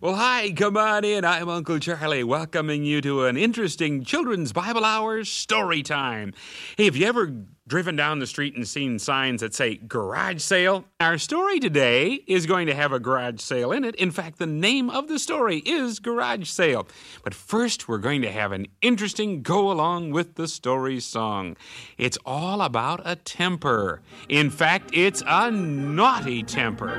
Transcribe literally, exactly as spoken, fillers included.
Well, hi, come on in. I'm Uncle Charlie, welcoming you to an interesting Children's Bible Hour story time. Hey, have you ever driven down the street and seen signs that say garage sale? Our story today is going to have a garage sale in it. In fact, the name of the story is Garage Sale. But first, we're going to have an interesting go-along with the story song. It's all about a temper. In fact, it's a naughty temper.